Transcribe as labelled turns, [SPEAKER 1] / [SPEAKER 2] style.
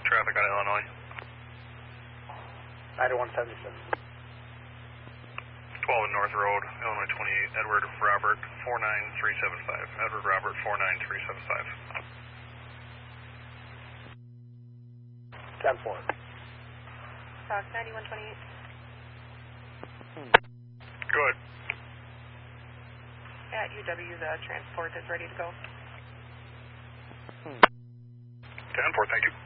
[SPEAKER 1] Traffic on Illinois.
[SPEAKER 2] 9176.
[SPEAKER 1] 12 North Road, Illinois 28, Edward Robert 49375. Edward Robert 49375.
[SPEAKER 2] 10-4.
[SPEAKER 3] Fox 9128.
[SPEAKER 1] Good.
[SPEAKER 3] At UW, the transport is ready to go.
[SPEAKER 1] 10-4, thank you.